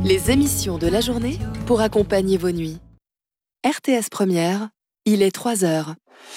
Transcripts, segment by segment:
Les émissions de la journée pour accompagner vos nuits. RTS Première, il est 3h.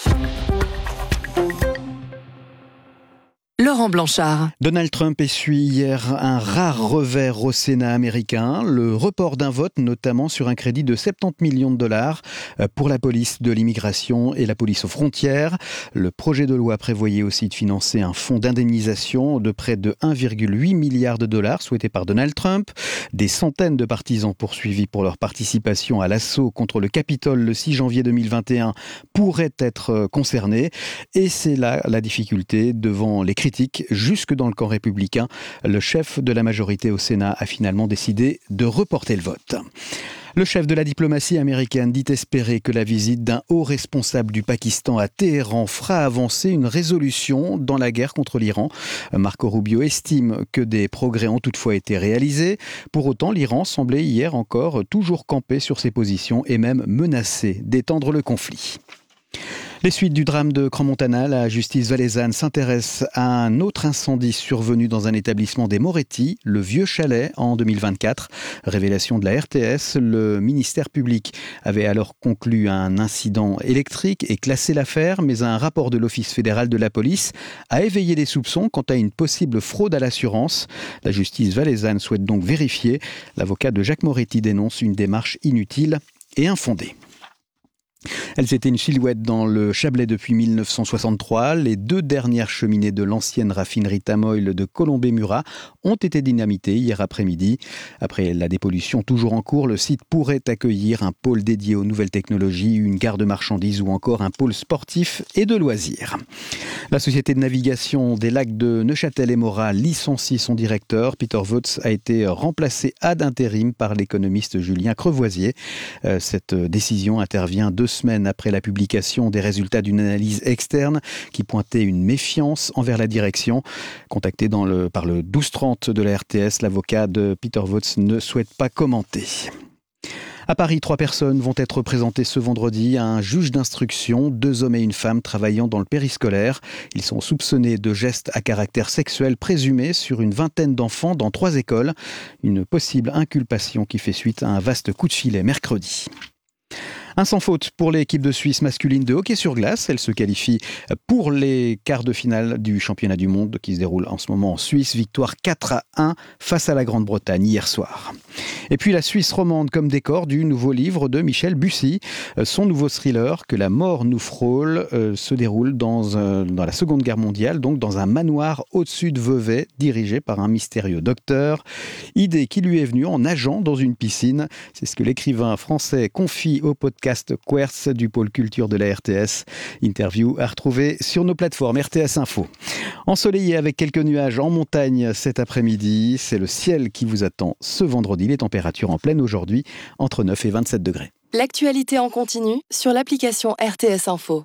Laurent Blanchard. Donald Trump essuie hier un rare revers au Sénat américain, le report d'un vote notamment sur un crédit de 70 millions de dollars pour la police de l'immigration et la police aux frontières. Le projet de loi prévoyait aussi de financer un fonds d'indemnisation de près de 1,8 milliard de dollars souhaité par Donald Trump. Des centaines de partisans poursuivis pour leur participation à l'assaut contre le Capitole le 6 janvier 2021 pourraient être concernés. Et c'est là la difficulté devant les critiques jusque dans le camp républicain. Le chef de la majorité au Sénat a finalement décidé de reporter le vote. Le chef de la diplomatie américaine dit espérer que la visite d'un haut responsable du Pakistan à Téhéran fera avancer une résolution dans la guerre contre l'Iran. Marco Rubio estime que des progrès ont toutefois été réalisés. Pour autant, l'Iran semblait hier encore toujours camper sur ses positions et même menacer d'étendre le conflit. Les suites du drame de Crans-Montana, la justice valaisanne s'intéresse à un autre incendie survenu dans un établissement des Moretti, le Vieux Chalet, en 2024. Révélation de la RTS, le ministère public avait alors conclu un incident électrique et classé l'affaire, mais un rapport de l'Office fédéral de la police a éveillé des soupçons quant à une possible fraude à l'assurance. La justice valaisanne souhaite donc vérifier. L'avocat de Jacques Moretti dénonce une démarche inutile et infondée. Elles étaient une silhouette dans le Chablais depuis 1963. Les deux dernières cheminées de l'ancienne raffinerie Tamoil de Colombey-Murat ont été dynamitées hier après-midi. Après la dépollution toujours en cours, le site pourrait accueillir un pôle dédié aux nouvelles technologies, une gare de marchandises ou encore un pôle sportif et de loisirs. La société de navigation des lacs de Neuchâtel et Morat licencie son directeur. Peter Votz a été remplacé ad intérim par l'économiste Julien Crevoisier. Cette décision intervient 2 semaines après la publication des résultats d'une analyse externe qui pointait une méfiance envers la direction. Contacté par le 1230 de la RTS, l'avocat de Peter Votz ne souhaite pas commenter. À Paris, 3 personnes vont être présentées ce vendredi à un juge d'instruction, 2 hommes et une femme travaillant dans le périscolaire. Ils sont soupçonnés de gestes à caractère sexuel présumés sur une vingtaine d'enfants dans 3 écoles. Une possible inculpation qui fait suite à un vaste coup de filet mercredi. Un sans faute pour l'équipe de Suisse masculine de hockey sur glace. Elle se qualifie pour les quarts de finale du championnat du monde qui se déroule en ce moment en Suisse. Victoire 4-1 face à la Grande-Bretagne hier soir. Et puis la Suisse romande comme décor du nouveau livre de Michel Bussy. Son nouveau thriller, Que la mort nous frôle, se déroule dans la Seconde Guerre mondiale, donc dans un manoir au-dessus de Vevey, dirigé par un mystérieux docteur. Idée qui lui est venue en nageant dans une piscine. C'est ce que l'écrivain français confie au podcast Querce du pôle culture de la RTS. Interview à retrouver sur nos plateformes RTS Info. Ensoleillé avec quelques nuages en montagne cet après-midi, c'est le ciel qui vous attend ce vendredi. Les températures en pleine aujourd'hui, entre 9 et 27 degrés. L'actualité en continu sur l'application RTS Info.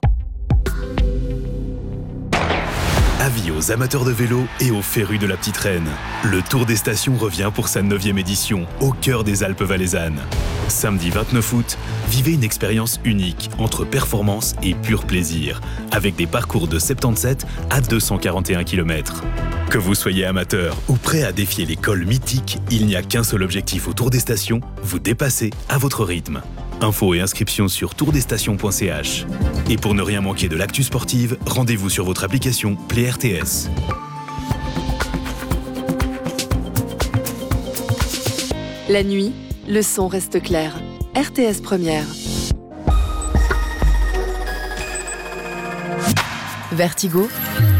Avis aux amateurs de vélo et aux férus de la Petite Reine. Le Tour des Stations revient pour sa 9e édition, au cœur des Alpes valaisannes. Samedi 29 août, vivez une expérience unique entre performance et pur plaisir, avec des parcours de 77 à 241 km. Que vous soyez amateur ou prêt à défier les cols mythiques, il n'y a qu'un seul objectif au Tour des Stations, vous dépasser à votre rythme. Infos et inscriptions sur tourdesstations.ch. Et pour ne rien manquer de l'actu sportive, rendez-vous sur votre application Play RTS. La nuit, le son reste clair. RTS Première. Vertigo.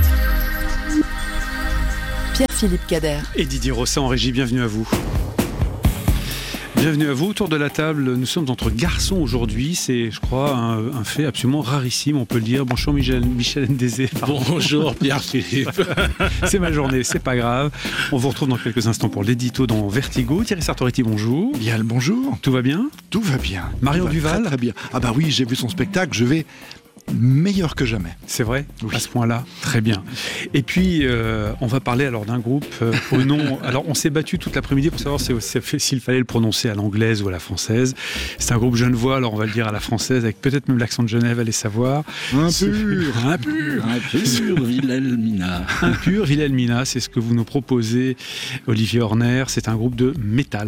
Pierre-Philippe Cader. Et Didier Rossin en régie, bienvenue à vous. Bienvenue à vous, autour de la table, nous sommes entre garçons aujourd'hui, c'est je crois un fait absolument rarissime, on peut le dire. Bonjour Michel Ndézé. Bonjour Pierre-Philippe. C'est ma journée, c'est pas grave. On vous retrouve dans quelques instants pour l'édito dans Vertigo. Thierry Sartoretti, bonjour. Bien le bonjour. Tout va bien ? Tout va bien. Marion Duval. Très bien. Ah bah oui, j'ai vu son spectacle, je vais meilleur que jamais. C'est vrai, oui. À ce point-là, très bien. Et puis, on va parler alors d'un groupe au nom... Alors, on s'est battu toute l'après-midi pour savoir s'il fallait le prononcer à l'anglaise ou à la française. C'est un groupe genevois, alors on va le dire à la française, avec peut-être même l'accent de Genève, allez savoir. Un pur Wilhelmina. Un pur Wilhelmina, c'est ce que vous nous proposez, Olivier Horner. C'est un groupe de métal.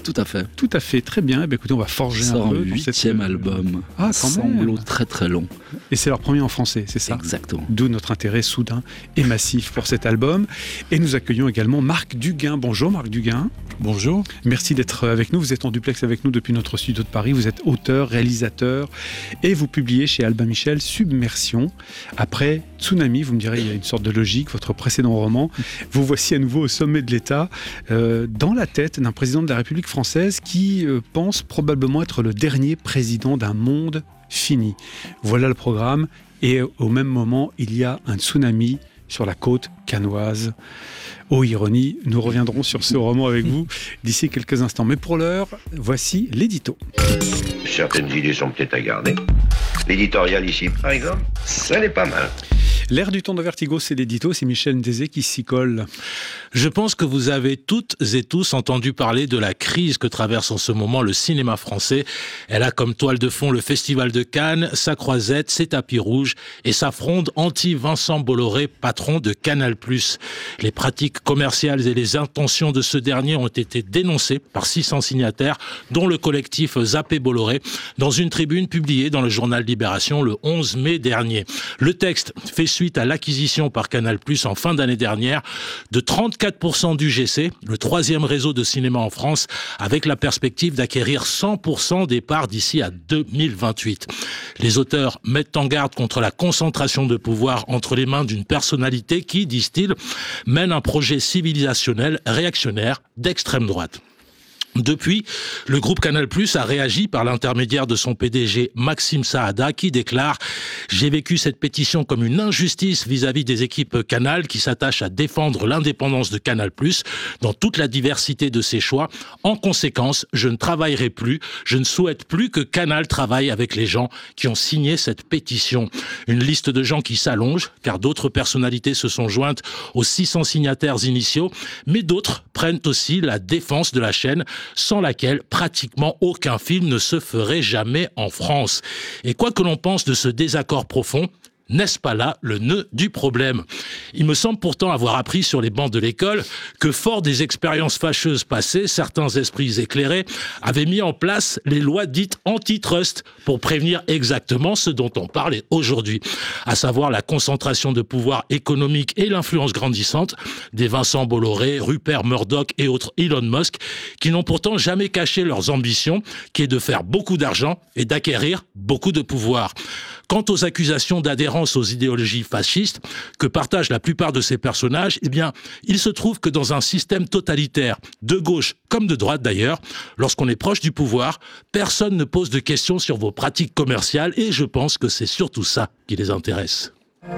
Tout à fait. Tout à fait, très bien. Eh bien écoutez, on va forger un peu. C'est un 8e album. Ah, quand Sanglots même. très très long. Et c'est leur premier en français, c'est ça ? Exactement. D'où notre intérêt soudain et massif pour cet album. Et nous accueillons également Marc Duguin. Bonjour Marc Duguin. Bonjour. Merci d'être avec nous. Vous êtes en duplex avec nous depuis notre studio de Paris. Vous êtes auteur, réalisateur et vous publiez chez Albin Michel Submersion. Après Tsunami, vous me direz, il y a une sorte de logique, votre précédent roman. Vous voici à nouveau au sommet de l'État, dans la tête d'un président de la République française qui pense probablement être le dernier président d'un monde fini. Voilà le programme. Et au même moment, il y a un tsunami sur la côte cannoise. Oh, ironie, nous reviendrons sur ce roman avec vous d'ici quelques instants. Mais pour l'heure, voici l'édito. Certaines idées sont peut-être à garder. L'éditorial ici, par exemple, ça n'est pas mal. L'air du temps de Vertigo, c'est l'édito, c'est Michel Ndezé qui s'y colle. Je pense que vous avez toutes et tous entendu parler de la crise que traverse en ce moment le cinéma français. Elle a comme toile de fond le Festival de Cannes, sa croisette, ses tapis rouges et sa fronde anti-Vincent Bolloré, patron de Canal+. Les pratiques commerciales et les intentions de ce dernier ont été dénoncées par 600 signataires, dont le collectif Zappé Bolloré, dans une tribune publiée dans le journal Libération le 11 mai dernier. Le texte fait suite à l'acquisition par Canal+ en fin d'année dernière de 34% du GC, le troisième réseau de cinéma en France, avec la perspective d'acquérir 100% des parts d'ici à 2028. Les auteurs mettent en garde contre la concentration de pouvoir entre les mains d'une personnalité qui, disent-ils, mène un projet civilisationnel réactionnaire d'extrême droite. Depuis, le groupe Canal+ a réagi par l'intermédiaire de son PDG Maxime Saada qui déclare « J'ai vécu cette pétition comme une injustice vis-à-vis des équipes Canal qui s'attachent à défendre l'indépendance de Canal+ dans toute la diversité de ses choix. En conséquence, je ne travaillerai plus, je ne souhaite plus que Canal travaille avec les gens qui ont signé cette pétition. » Une liste de gens qui s'allonge, car d'autres personnalités se sont jointes aux 600 signataires initiaux, mais d'autres prennent aussi la défense de la chaîne, sans laquelle pratiquement aucun film ne se ferait jamais en France. Et quoi que l'on pense de ce désaccord profond, n'est-ce pas là le nœud du problème ? Il me semble pourtant avoir appris sur les bancs de l'école que, fort des expériences fâcheuses passées, certains esprits éclairés avaient mis en place les lois dites antitrust pour prévenir exactement ce dont on parle aujourd'hui, à savoir la concentration de pouvoir économique et l'influence grandissante des Vincent Bolloré, Rupert Murdoch et autres Elon Musk, qui n'ont pourtant jamais caché leurs ambitions, qui est de faire beaucoup d'argent et d'acquérir beaucoup de pouvoir. Quant aux accusations d'adhérence aux idéologies fascistes que partagent la plupart de ces personnages, eh bien, il se trouve que dans un système totalitaire, de gauche comme de droite d'ailleurs, lorsqu'on est proche du pouvoir, personne ne pose de questions sur vos pratiques commerciales et je pense que c'est surtout ça qui les intéresse.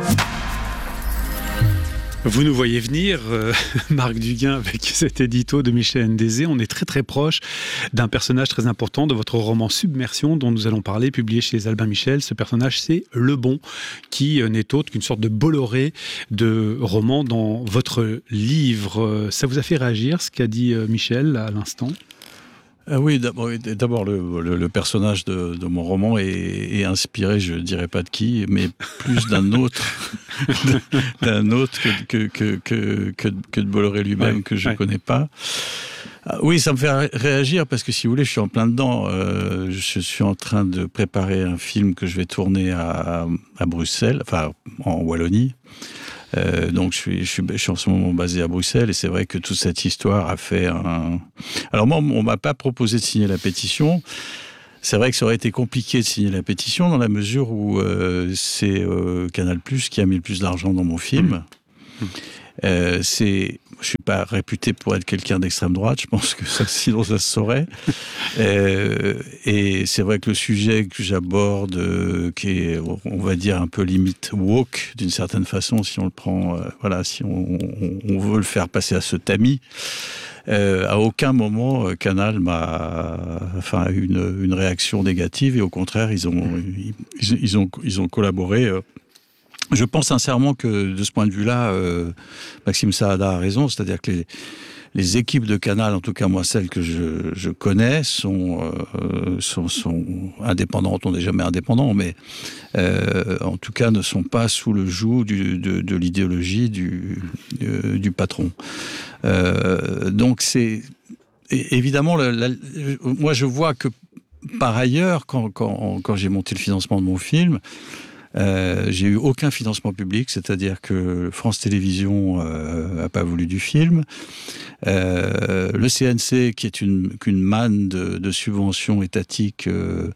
Vous nous voyez venir, Marc Duguin, avec cet édito de Michel Ndezé. On est très très proche d'un personnage très important de votre roman Submersion, dont nous allons parler, publié chez les Albin Michel. Ce personnage, c'est Le Bon, qui n'est autre qu'une sorte de Bolloré de roman dans votre livre. Ça vous a fait réagir, ce qu'a dit Michel à l'instant ? Oui, d'abord le personnage de mon roman est inspiré, je ne dirais pas de qui, mais plus d'un autre, que de Bolloré lui-même, que je ne connais pas. Oui, ça me fait réagir parce que, si vous voulez, je suis en plein dedans. Je suis en train de préparer un film que je vais tourner à Bruxelles, enfin en Wallonie. Donc je suis en ce moment basé à Bruxelles et c'est vrai que toute cette histoire a fait un... Alors moi, on m'a pas proposé de signer la pétition. C'est vrai que ça aurait été compliqué de signer la pétition dans la mesure où c'est Canal+ qui a mis le plus d'argent dans mon film. Je suis pas réputé pour être quelqu'un d'extrême droite, je pense que sinon ça se saurait. Et c'est vrai que le sujet que j'aborde, qui est, on va dire, un peu limite woke, d'une certaine façon, si on le prend, si on veut le faire passer à ce tamis, à aucun moment Canal m'a eu une réaction négative, et au contraire, ils ont collaboré. Je pense sincèrement que, de ce point de vue-là, Maxime Saada a raison, c'est-à-dire que les équipes de Canal, en tout cas moi celles que je connais, sont indépendantes. On n'est jamais indépendant, mais en tout cas ne sont pas sous le joug de l'idéologie du patron. Donc évidemment, moi je vois que par ailleurs, quand j'ai monté le financement de mon film, j'ai eu aucun financement public, c'est-à-dire que France Télévisions n'a pas voulu du film. Le CNC, qui est qu'une manne de subventions étatiques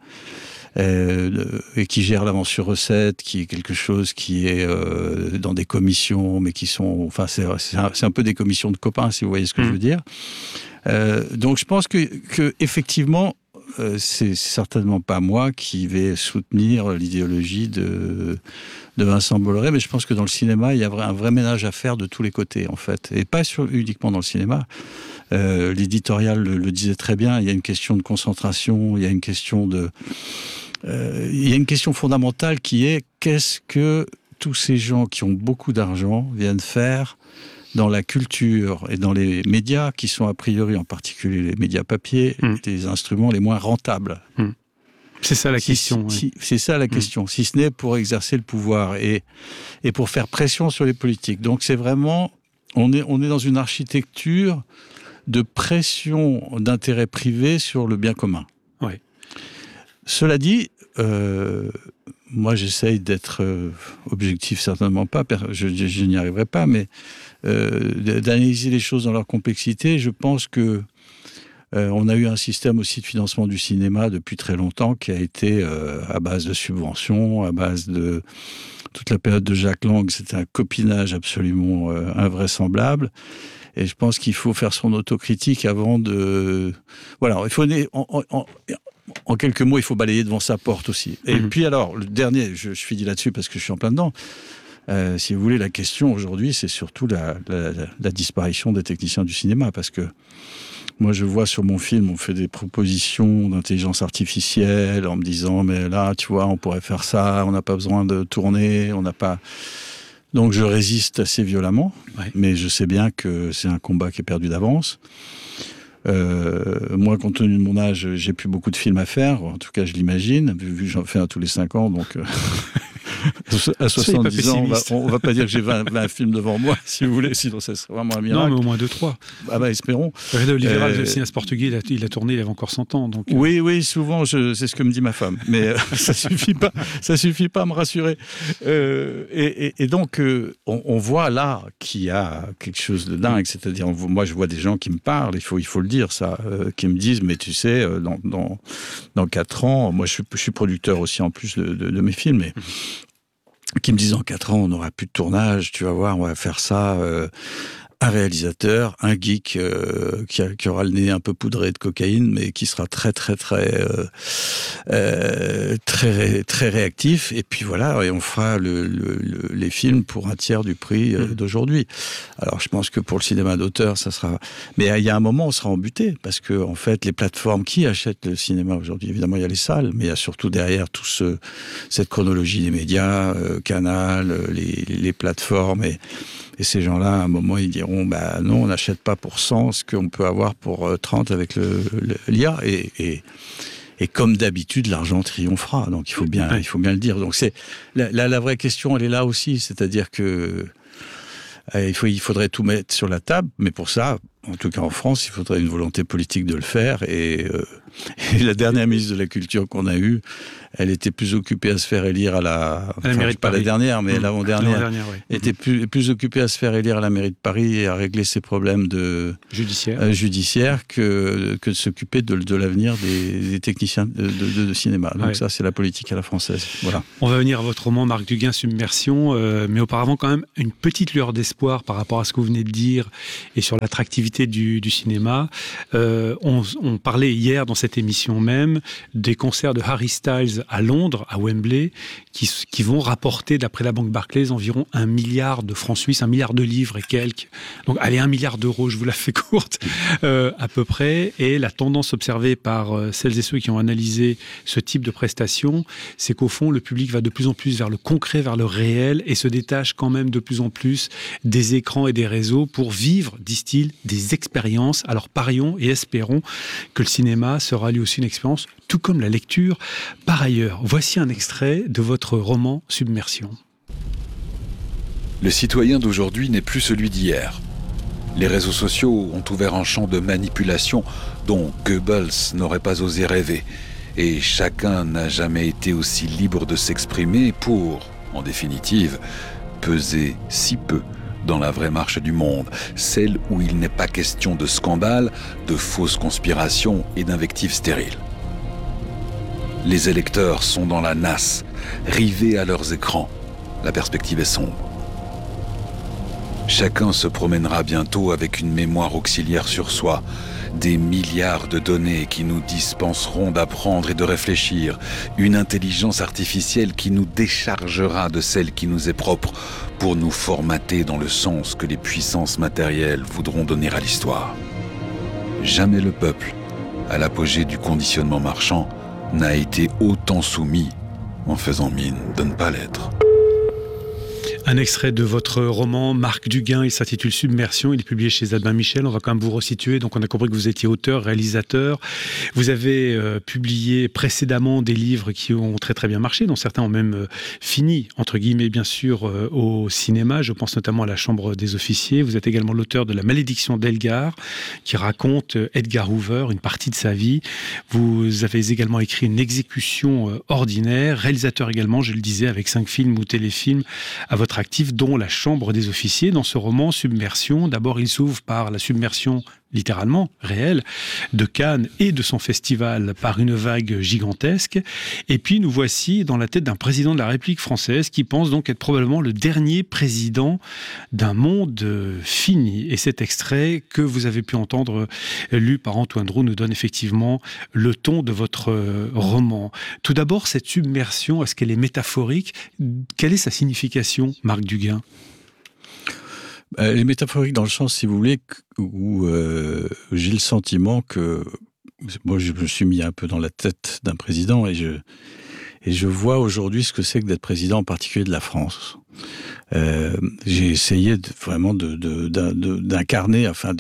et qui gère l'avance sur recette, qui est quelque chose qui est dans des commissions, mais qui sont... Enfin, c'est un peu des commissions de copains, si vous voyez ce que je veux dire. Donc je pense que effectivement, c'est certainement pas moi qui vais soutenir l'idéologie de Vincent Bolloré, mais je pense que dans le cinéma, il y a un vrai ménage à faire de tous les côtés, en fait. Et pas uniquement dans le cinéma. L'éditorial le disait très bien, il y a une question de concentration, il y a une question fondamentale qui est qu'est-ce que tous ces gens qui ont beaucoup d'argent viennent faire dans la culture et dans les médias qui sont a priori, en particulier les médias papier, les instruments les moins rentables. C'est ça la question. C'est ça la question, si ce n'est pour exercer le pouvoir et pour faire pression sur les politiques. Donc c'est vraiment, on est dans une architecture de pression d'intérêt privé sur le bien commun. Ouais. Cela dit, moi j'essaye d'être objectif, certainement pas, je n'y arriverai pas, mais d'analyser les choses dans leur complexité. Je pense que on a eu un système aussi de financement du cinéma depuis très longtemps qui a été à base de subventions, à base de toute la période de Jack Lang, c'était un copinage absolument invraisemblable. Et je pense qu'il faut faire son autocritique avant de... Voilà, il faut... En quelques mots, il faut balayer devant sa porte aussi. Et puis alors, le dernier, je finis là-dessus parce que je suis en plein dedans. Si vous voulez, la question aujourd'hui, c'est surtout la disparition des techniciens du cinéma. Parce que moi, je vois sur mon film, on fait des propositions d'intelligence artificielle en me disant, mais là, tu vois, on pourrait faire ça, on n'a pas besoin de tourner, on n'a pas... Donc je résiste assez violemment, mais je sais bien que c'est un combat qui est perdu d'avance. Moi, compte tenu de mon âge, j'ai plus beaucoup de films à faire, en tout cas je l'imagine, vu que j'en fais un tous les 5 ans, donc à 70 ans, on va pas dire que j'ai 20 films devant moi, si vous voulez, sinon ça serait vraiment un miracle. Non, mais au moins 2-3. Ah bah espérons. Oliveira, le cinéaste portugais, il a tourné, il avait encore 100 ans. Donc... Oui, souvent, c'est ce que me dit ma femme, mais ça suffit pas à me rassurer. Et donc, on voit là qu'il y a quelque chose de dingue, c'est-à-dire, moi je vois des gens qui me parlent, il faut le dire ça, qui me disent, mais tu sais, dans 4 ans, moi je suis producteur aussi en plus de mes films, mais qui me disent en 4 ans, on n'aura plus de tournage, tu vas voir, on va faire ça, un réalisateur, un geek qui aura le nez un peu poudré de cocaïne, mais qui sera très réactif. Et puis voilà, et on fera les films pour un tiers du prix d'aujourd'hui. Alors je pense que pour le cinéma d'auteur, ça sera... Mais il y a un moment, on sera embuté, parce que en fait, les plateformes qui achètent le cinéma aujourd'hui, évidemment, il y a les salles, mais il y a surtout derrière cette chronologie des médias, Canal, les plateformes, et ces gens-là, à un moment, ils diront, bah non, on n'achète pas pour 100 ce qu'on peut avoir pour 30 avec l'IA. Et comme d'habitude, l'argent triomphera. Donc il faut bien le dire. Donc c'est la vraie question, elle est là aussi. C'est-à-dire que il faudrait tout mettre sur la table, mais pour ça, en tout cas en France, il faudrait une volonté politique de le faire. Et la dernière ministre de la Culture qu'on a eue, elle était plus occupée à se faire élire à la mairie de Paris. Pas la dernière, mais l'avant-dernière. Était plus occupée à se faire élire à la mairie de Paris et à régler ses problèmes judiciaires que de s'occuper de l'avenir des techniciens de cinéma. Donc ça, c'est la politique à la française. Voilà. On va venir à votre roman, Marc Duguin, Submersion, mais auparavant quand même une petite lueur d'espoir par rapport à ce que vous venez de dire et sur l'attractivité du cinéma. On parlait hier dans cette émission même des concerts de Harry Styles à Londres, à Wembley, qui vont rapporter, d'après la banque Barclays, environ 1 milliard de francs suisses, 1 milliard de livres et quelques. Donc, allez, 1 milliard d'euros, je vous la fais courte, à peu près. Et la tendance observée par celles et ceux qui ont analysé ce type de prestations, c'est qu'au fond, le public va de plus en plus vers le concret, vers le réel, et se détache quand même de plus en plus des écrans et des réseaux pour vivre, disent-ils, des expériences. Alors, parions et espérons que le cinéma sera lui aussi une expérience, tout comme la lecture. Par ailleurs, voici un extrait de votre roman Submersion. Le citoyen d'aujourd'hui n'est plus celui d'hier. Les réseaux sociaux ont ouvert un champ de manipulation dont Goebbels n'aurait pas osé rêver. Et chacun n'a jamais été aussi libre de s'exprimer pour, en définitive, peser si peu dans la vraie marche du monde, celle où il n'est pas question de scandales, de fausses conspirations et d'invectives stériles. Les électeurs sont dans la nasse, rivés à leurs écrans. La perspective est sombre. Chacun se promènera bientôt avec une mémoire auxiliaire sur soi, des milliards de données qui nous dispenseront d'apprendre et de réfléchir, une intelligence artificielle qui nous déchargera de celle qui nous est propre pour nous formater dans le sens que les puissances matérielles voudront donner à l'histoire. Jamais le peuple, à l'apogée du conditionnement marchand, n'a été autant soumis en faisant mine de ne pas l'être. Un extrait de votre roman Marc Duguin, il s'intitule Submersion, il est publié chez Albin Michel. On va quand même vous resituer. Donc on a compris que vous étiez auteur, réalisateur. Vous avez publié précédemment des livres qui ont très très bien marché, dont certains ont même fini, entre guillemets bien sûr, au cinéma. Je pense notamment à La Chambre des officiers. Vous êtes également l'auteur de La malédiction d'Elgar, qui raconte Edgar Hoover, une partie de sa vie. Vous avez également écrit Une exécution ordinaire, réalisateur également, je le disais, avec 5 films ou téléfilms à votre actif, dont La Chambre des officiers. Dans ce roman Submersion, d'abord il s'ouvre par la submersion littéralement réelle de Cannes et de son festival par une vague gigantesque. Et puis nous voici dans la tête d'un président de la République française qui pense donc être probablement le dernier président d'un monde fini. Et cet extrait que vous avez pu entendre, lu par Antoine Roux, nous donne effectivement le ton de votre roman. Tout d'abord, cette submersion, est-ce qu'elle est métaphorique ? Quelle est sa signification, Marc Duguin ? Elle est métaphorique dans le sens, si vous voulez, où j'ai le sentiment que... Moi, je me suis mis un peu dans la tête d'un président et je vois aujourd'hui ce que c'est que d'être président, en particulier de la France. J'ai essayé vraiment d'incarner, enfin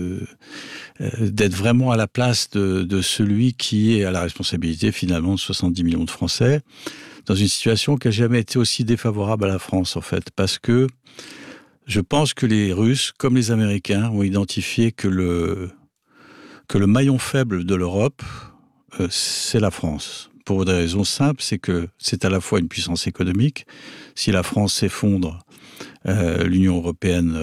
d'être vraiment à la place de celui qui est à la responsabilité finalement de 70 millions de Français, dans une situation qui n'a jamais été aussi défavorable à la France, en fait, parce que je pense que les Russes, comme les Américains, ont identifié que le maillon faible de l'Europe, c'est la France. Pour des raisons simples, c'est que c'est à la fois une puissance économique. Si la France s'effondre, l'Union européenne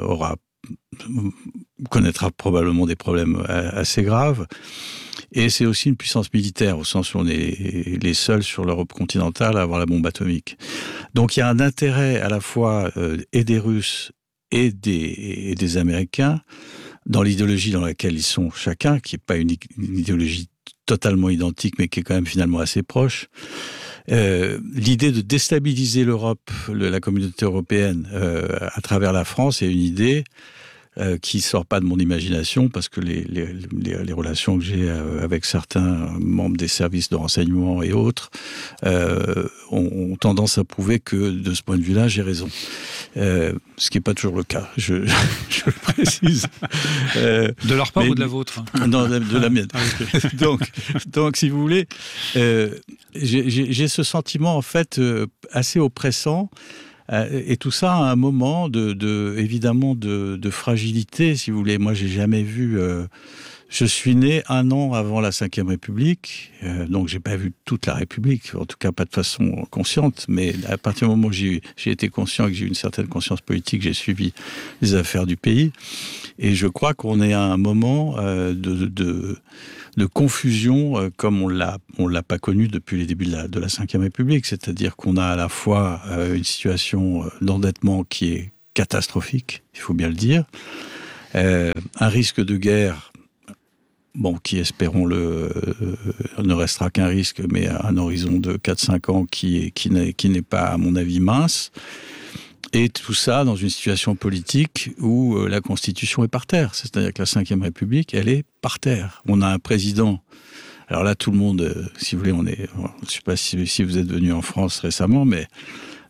connaîtra probablement des problèmes assez graves. Et c'est aussi une puissance militaire, au sens où on est les seuls sur l'Europe continentale à avoir la bombe atomique. Donc il y a un intérêt à la fois et des Russes et des Américains dans l'idéologie dans laquelle ils sont chacun, qui n'est pas une idéologie totalement identique, mais qui est quand même finalement assez proche. L'idée de déstabiliser l'Europe, la communauté européenne, à travers la France, est une idée qui sort pas de mon imagination, parce que les relations que j'ai avec certains membres des services de renseignement et autres ont tendance à prouver que, de ce point de vue-là, j'ai raison. Ce qui n'est pas toujours le cas, je le précise. De leur part ou de la vôtre ? Non, de la mienne. Ah, okay. donc, si vous voulez, j'ai ce sentiment, en fait, assez oppressant. Et tout ça à un moment évidemment de fragilité, si vous voulez. Moi, j'ai jamais vu... je suis né 1 an avant la Ve République, donc j'ai pas vu toute la République, en tout cas pas de façon consciente, mais à partir du moment où j'ai été conscient et que j'ai eu une certaine conscience politique, j'ai suivi les affaires du pays. Et je crois qu'on est à un moment de confusion comme on l'a pas connu depuis les débuts de la Ve République. C'est-à-dire qu'on a à la fois une situation d'endettement qui est catastrophique, il faut bien le dire, un risque de guerre, qui, espérons-le, ne restera qu'un risque, mais à un horizon de 4-5 ans qui n'est pas, à mon avis, mince. Et tout ça dans une situation politique où la Constitution est par terre. C'est-à-dire que la Ve République, elle est par terre. On a un président... Alors là, tout le monde, si vous voulez, je ne sais pas si vous êtes venu en France récemment, mais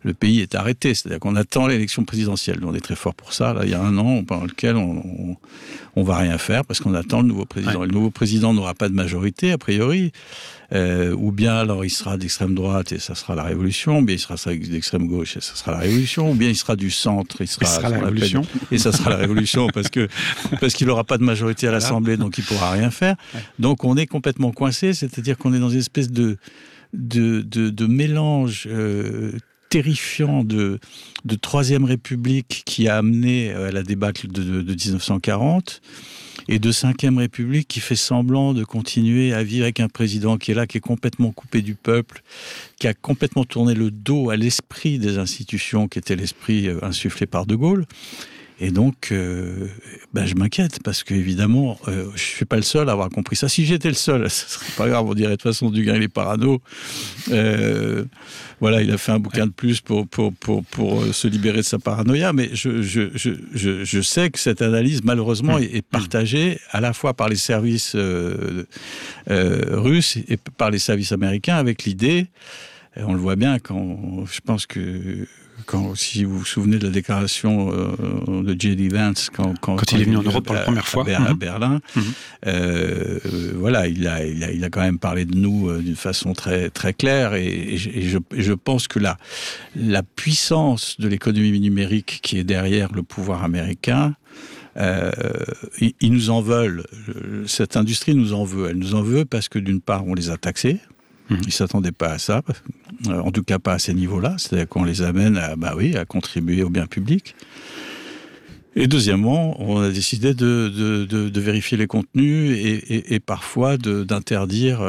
le pays est arrêté. C'est-à-dire qu'on attend l'élection présidentielle. On est très fort pour ça. Là, il y a un an pendant lequel on va rien faire parce qu'on attend le nouveau président. Ouais. Le nouveau président n'aura pas de majorité, a priori. Ou bien alors il sera d'extrême droite et ça sera la révolution, ou bien il sera d'extrême gauche et ça sera la révolution, ou bien il sera du centre et ça sera la révolution. Et ça sera la révolution parce qu'il n'aura pas de majorité à l'Assemblée, donc il ne pourra rien faire. Ouais. Donc on est complètement coincé, c'est-à-dire qu'on est dans une espèce de mélange terrifiant de Troisième République qui a amené à la débâcle de 1940 et de Cinquième République qui fait semblant de continuer à vivre avec un président qui est là, qui est complètement coupé du peuple, qui a complètement tourné le dos à l'esprit des institutions qui était l'esprit insufflé par De Gaulle. Et donc, je m'inquiète parce qu'évidemment, je ne suis pas le seul à avoir compris ça. Si j'étais le seul, ce ne serait pas grave, on dirait de toute façon Duguin il est parano. Voilà, il a fait un bouquin de plus pour se libérer de sa paranoïa, mais je sais que cette analyse, malheureusement, est partagée à la fois par les services russes et par les services américains avec l'idée, on le voit bien je pense que si vous vous souvenez de la déclaration de J.D. Vance quand il est venu en Europe pour la première fois à Berlin, voilà, il a quand même parlé de nous d'une façon très très claire et je pense que la puissance de l'économie numérique qui est derrière le pouvoir américain, ils nous en veulent. Cette industrie nous en veut. Elle nous en veut parce que d'une part on les a taxés. Ils ne s'attendaient pas à ça, en tout cas pas à ces niveaux-là, c'est-à-dire qu'on les amène à contribuer au bien public. Et deuxièmement, on a décidé de vérifier les contenus et parfois d'interdire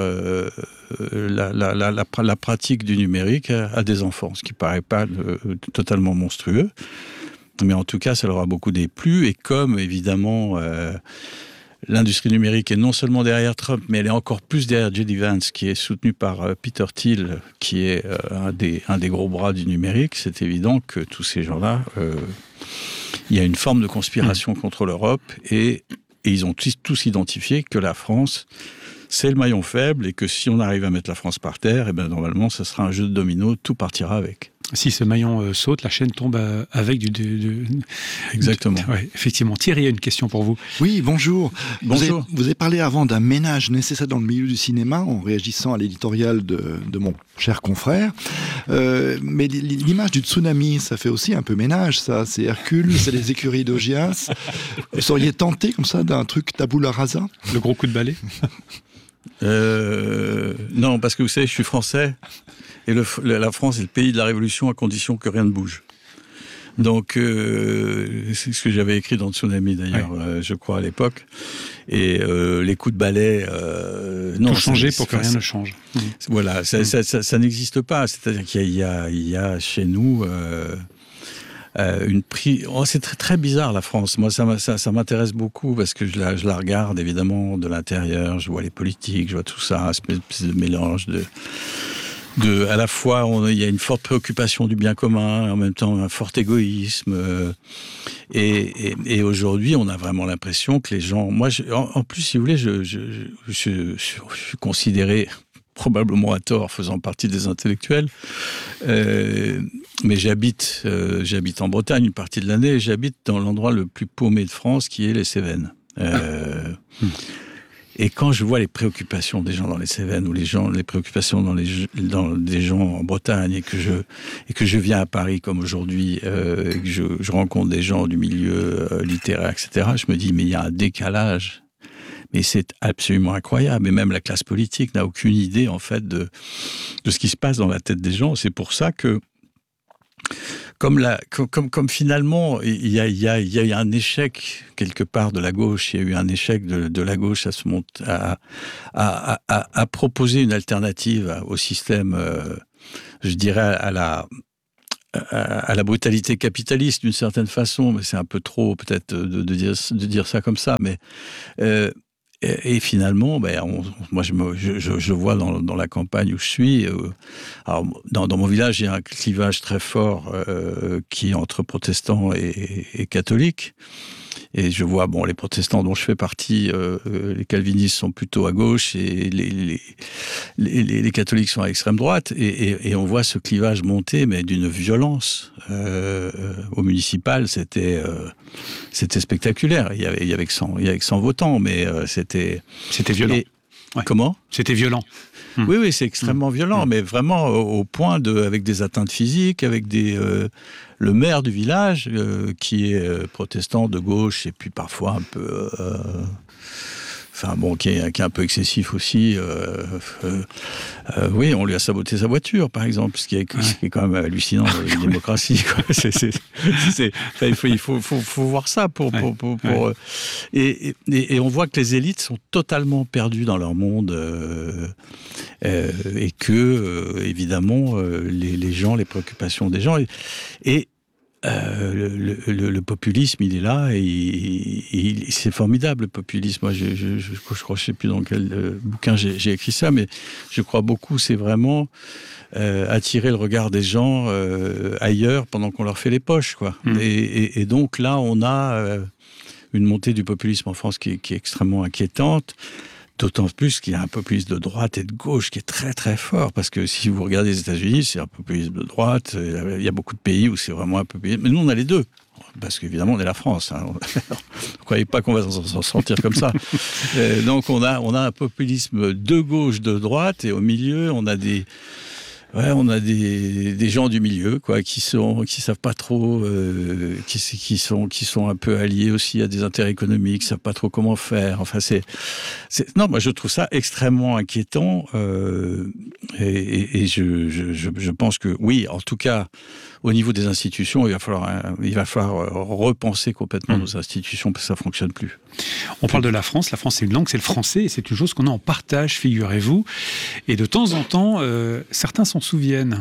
la pratique du numérique à des enfants, ce qui ne paraît pas totalement monstrueux. Mais en tout cas, ça leur a beaucoup déplu. Et comme, évidemment, l'industrie numérique est non seulement derrière Trump, mais elle est encore plus derrière J.D. Vance, qui est soutenu par Peter Thiel, qui est un des gros bras du numérique. C'est évident que tous ces gens-là, il y a une forme de conspiration contre l'Europe et ils ont tous identifié que la France, c'est le maillon faible et que si on arrive à mettre la France par terre, normalement, ce sera un jeu de domino, tout partira avec. Si ce maillon saute, la chaîne tombe avec Exactement. Ouais, effectivement. Thierry a une question pour vous. Oui, bonjour. Bonjour. Vous avez parlé avant d'un ménage nécessaire dans le milieu du cinéma en réagissant à l'éditorial de mon cher confrère. Mais l'image du tsunami, ça fait aussi un peu ménage, ça. C'est Hercule, c'est les écuries d'Augias. Vous seriez tenté comme ça d'un truc tabula rasa ? Le gros coup de balai ? Non, parce que vous savez, je suis français. Et la France est le pays de la Révolution à condition que rien ne bouge. Donc, c'est ce que j'avais écrit dans Tsunami, d'ailleurs, je crois, à l'époque. Et les coups de balai... non, tout changer pour que rien ne change. Voilà, ça n'existe pas. C'est-à-dire qu'il y a chez nous... c'est très, très bizarre, la France. Moi, ça m'intéresse beaucoup parce que je la regarde, évidemment, de l'intérieur. Je vois les politiques, je vois tout ça, espèce de mélange à la fois, il y a une forte préoccupation du bien commun, en même temps un fort égoïsme. Et aujourd'hui, on a vraiment l'impression que les gens... Moi, en plus, si vous voulez, je suis considéré probablement à tort, faisant partie des intellectuels. Mais j'habite en Bretagne une partie de l'année et j'habite dans l'endroit le plus paumé de France, qui est les Cévennes. Et quand je vois les préoccupations des gens dans les Cévennes ou les préoccupations des gens en Bretagne et que je viens à Paris comme aujourd'hui et que je rencontre des gens du milieu littéraire, etc., je me dis mais il y a un décalage. Mais c'est absolument incroyable. Et même la classe politique n'a aucune idée en fait de ce qui se passe dans la tête des gens. C'est pour ça que comme finalement, il y a eu un échec quelque part de la gauche, il y a eu un échec de la gauche à proposer une alternative au système, je dirais, à la brutalité capitaliste d'une certaine façon, mais c'est un peu trop peut-être de dire ça comme ça, mais... Et finalement, moi je vois dans la campagne où je suis, alors dans mon village il y a un clivage très fort qui est entre protestants et catholiques, Et je vois, les protestants dont je fais partie, les calvinistes sont plutôt à gauche et les catholiques sont à l'extrême droite. Et on voit ce clivage monter, mais d'une violence. Au municipal, c'était spectaculaire. Il y avait que 100 votants, mais c'était violent. Ouais. Comment ? C'était violent. Oui, c'est extrêmement violent, mais vraiment au point avec des atteintes physiques, avec le maire du village qui est protestant de gauche et puis parfois un peu... qui est un peu excessif aussi. Oui, on lui a saboté sa voiture, par exemple, ce qui est quand même hallucinant dans une démocratie. Quoi. Il faut voir ça et on voit que les élites sont totalement perdues dans leur monde et que, évidemment, les gens, les préoccupations des gens... Et le populisme, il est là et c'est formidable, le populisme. Moi, je crois, je sais plus dans quel bouquin j'ai écrit ça, mais je crois beaucoup, c'est vraiment attirer le regard des gens ailleurs pendant qu'on leur fait les poches, quoi. Et donc là, on a une montée du populisme en France qui est extrêmement inquiétante. D'autant plus qu'il y a un populisme de droite et de gauche qui est très très fort, parce que si vous regardez les États-Unis, c'est un populisme de droite, il y a beaucoup de pays où c'est vraiment un populisme, mais nous on a les deux, parce qu'évidemment on est la France, hein. Ne croyez pas qu'on va s'en sortir comme ça. Donc on a un populisme de gauche, de droite, et au milieu on a des gens du milieu, quoi, qui savent pas trop, qui sont un peu alliés aussi à des intérêts économiques, savent pas trop comment faire. Enfin, non, moi je trouve ça extrêmement inquiétant, et je pense que oui, en tout cas, au niveau des institutions, il va falloir repenser complètement nos institutions parce que ça fonctionne plus. On parle de la France. La France, c'est une langue, c'est le français, et c'est une chose qu'on a en partage, figurez-vous. Et de temps en temps, certains s'en souviennent.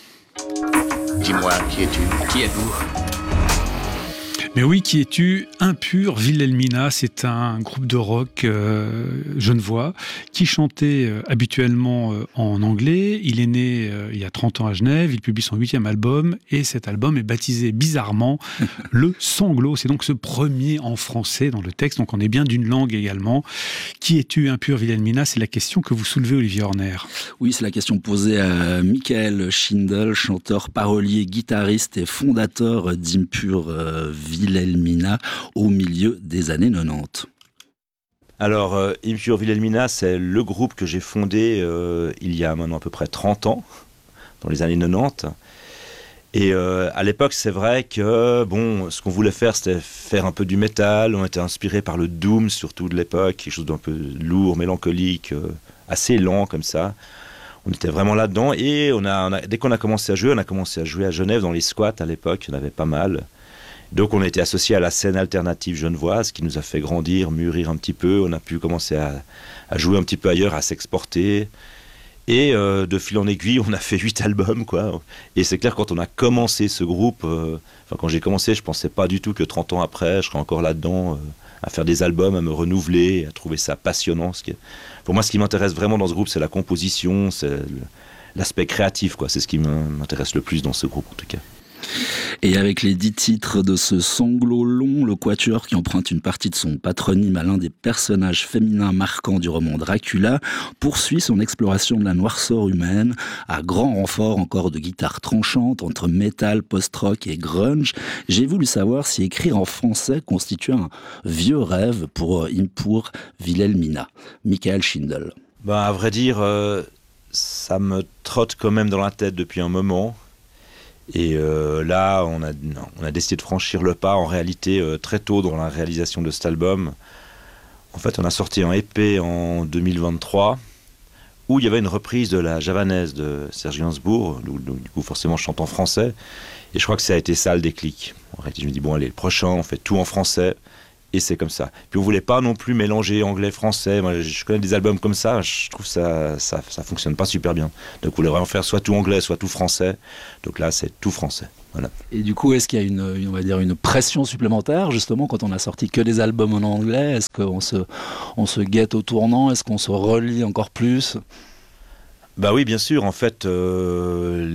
Dis-moi, qui es-tu ? Qui êtes-vous ? Mais oui, qui es-tu ? Impur, Wilhelmina, c'est un groupe de rock genevois qui chantait habituellement en anglais. Il est né il y a 30 ans à Genève, il publie son 8e album, et cet album est baptisé bizarrement Le Sanglot. C'est donc ce premier en français dans le texte, donc on est bien d'une langue également. Qui es-tu, Impur, Wilhelmina ? C'est la question que vous soulevez, Olivier Horner. Oui, c'est la question posée à Michael Schindel, chanteur, parolier, guitariste et fondateur d'Impur Wilhelmina au milieu des années 90. Alors, Impur Wilhelmina, c'est le groupe que j'ai fondé il y a maintenant à peu près 30 ans, dans les années 90. Et à l'époque, c'est vrai que, ce qu'on voulait faire, c'était faire un peu du métal. On était inspiré par le doom, surtout de l'époque, quelque chose d'un peu lourd, mélancolique, assez lent comme ça. On était vraiment là-dedans. Et dès qu'on a commencé à jouer, on a commencé à jouer à Genève, dans les squats à l'époque, il y en avait pas mal. Donc on a été associé à la scène alternative genevoise, qui nous a fait grandir, mûrir un petit peu. On a pu commencer à jouer un petit peu ailleurs, à s'exporter. Et de fil en aiguille, on a fait 8 albums, quoi. Et c'est clair, quand on a commencé ce groupe, quand j'ai commencé, je ne pensais pas du tout que 30 ans après, je serais encore là-dedans, à faire des albums, à me renouveler, à trouver ça passionnant. Pour moi, ce qui m'intéresse vraiment dans ce groupe, c'est la composition, c'est l'aspect créatif, quoi. C'est ce qui m'intéresse le plus dans ce groupe, en tout cas. Et avec les 10 titres de ce sanglot long, le quatuor, qui emprunte une partie de son patronyme à l'un des personnages féminins marquants du roman Dracula, poursuit son exploration de la noirceur humaine, à grand renfort encore de guitare tranchante entre métal, post-rock et grunge. J'ai voulu savoir si écrire en français constituait un vieux rêve pour Impur Wilhelmina. Michael Schindel. À vrai dire, ça me trotte quand même dans la tête depuis un moment. Et là, on a décidé de franchir le pas, en réalité, très tôt dans la réalisation de cet album. En fait, on a sorti un EP en 2023, où il y avait une reprise de la Javanaise de Serge Gainsbourg, où du coup, forcément, je chante en français. Et je crois que ça a été ça, le déclic. En réalité, je me dis, allez, le prochain, on fait tout en français. Et c'est comme ça. Puis on voulait pas non plus mélanger anglais-français. Moi, je connais des albums comme ça, je trouve ça fonctionne pas super bien. Donc on voulait vraiment faire soit tout anglais, soit tout français. Donc là, c'est tout français. Voilà. Et du coup, est-ce qu'il y a une pression supplémentaire, justement, quand on a sorti que des albums en anglais ? Est-ce qu'on se guette au tournant ? Est-ce qu'on se relie encore plus ? Oui, bien sûr. En fait,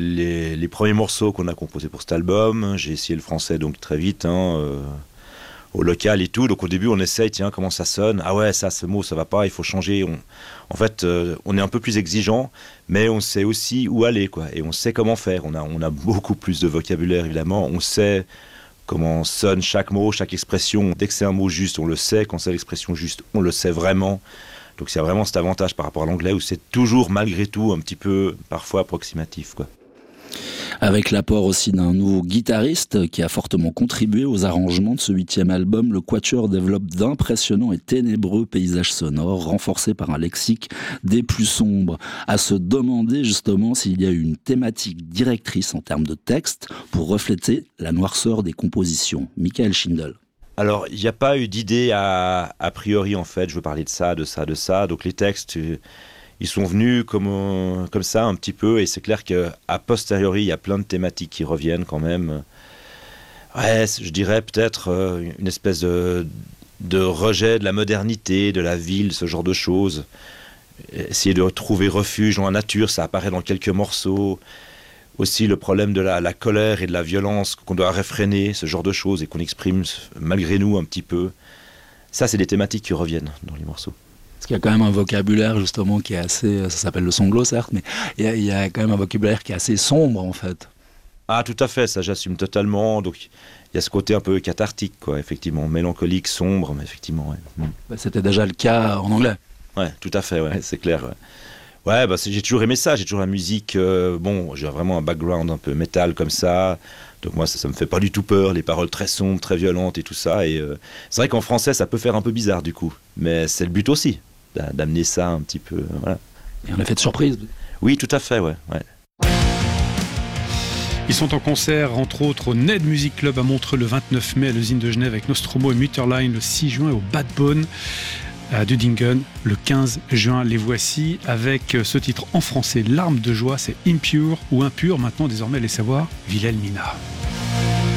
les premiers morceaux qu'on a composés pour cet album, j'ai essayé le français donc très vite, au local et tout. Donc au début, on essaye, tiens, comment ça sonne? Ah ouais, ce mot, ça va pas, il faut changer. En fait, on est un peu plus exigeant, mais on sait aussi où aller, quoi. Et on sait comment faire. On a beaucoup plus de vocabulaire, évidemment. On sait comment sonne chaque mot, chaque expression. Dès que c'est un mot juste, on le sait. Quand c'est l'expression juste, on le sait vraiment. Donc il y a vraiment cet avantage par rapport à l'anglais où c'est toujours, malgré tout, un petit peu, parfois, approximatif, quoi. Avec l'apport aussi d'un nouveau guitariste qui a fortement contribué aux arrangements de ce 8e album, le Quatuor développe d'impressionnants et ténébreux paysages sonores, renforcés par un lexique des plus sombres. À se demander justement s'il y a eu une thématique directrice en termes de texte pour refléter la noirceur des compositions. Michael Schindel. Alors, il n'y a pas eu d'idée a priori, en fait. Je veux parler de ça. Donc les textes... Ils sont venus comme ça un petit peu, et c'est clair qu'à posteriori, il y a plein de thématiques qui reviennent quand même. Ouais, je dirais peut-être une espèce de rejet de la modernité, de la ville, ce genre de choses. Essayer de trouver refuge dans la nature, ça apparaît dans quelques morceaux. Aussi le problème de la colère et de la violence qu'on doit réfréner, ce genre de choses, et qu'on exprime malgré nous un petit peu. Ça, c'est des thématiques qui reviennent dans les morceaux. Parce qu'il y a quand même un vocabulaire justement qui est assez, ça s'appelle le songlo certes, mais il y a quand même un vocabulaire qui est assez sombre en fait. Ah tout à fait, ça j'assume totalement, donc il y a ce côté un peu cathartique quoi, effectivement, mélancolique, sombre, mais effectivement. Ouais. C'était déjà le cas en anglais. Ouais, tout à fait, ouais, c'est clair. Ouais, j'ai toujours aimé ça, j'ai toujours la musique, j'ai vraiment un background un peu métal comme ça, donc moi ça me fait pas du tout peur, les paroles très sombres, très violentes et tout ça, et c'est vrai qu'en français ça peut faire un peu bizarre du coup, mais c'est le but aussi. D'amener ça un petit peu, voilà. Et un effet de surprise. Oui, tout à fait, ouais. Ils sont en concert, entre autres, au Ned Music Club à Montreux le 29 mai, à l'usine de Genève avec Nostromo et Mutterline le 6 juin, et au Bad Bone à Dudingen le 15 juin. Les voici avec ce titre en français, Larmes de joie, c'est Impure ou Impure, maintenant désormais les savoir, Wilhelmina.